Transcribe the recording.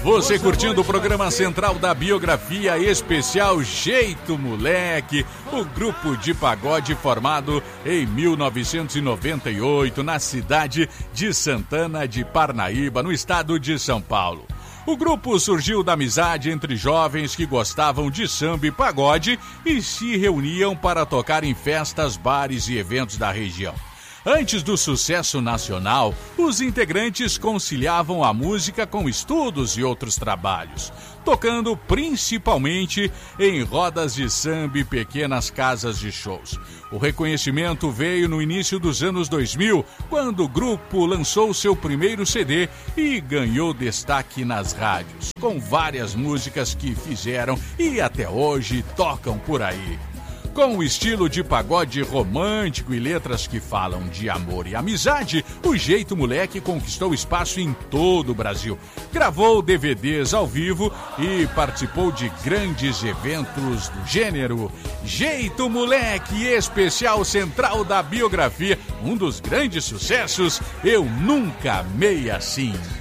Você curtindo o programa central da biografia especial Jeito Moleque, o grupo de pagode formado em 1998 na cidade de Santana de Parnaíba, no estado de São Paulo. O grupo surgiu da amizade entre jovens que gostavam de samba e pagode e se reuniam para tocar em festas, bares e eventos da região. Antes do sucesso nacional, os integrantes conciliavam a música com estudos e outros trabalhos, tocando principalmente em rodas de samba e pequenas casas de shows. O reconhecimento veio no início dos anos 2000, quando o grupo lançou seu primeiro CD e ganhou destaque nas rádios, com várias músicas que fizeram e até hoje tocam por aí. Com o estilo de pagode romântico e letras que falam de amor e amizade, o Jeito Moleque conquistou espaço em todo o Brasil. Gravou DVDs ao vivo e participou de grandes eventos do gênero. Jeito Moleque, especial central da biografia, um dos grandes sucessos, Eu Nunca Amei Assim.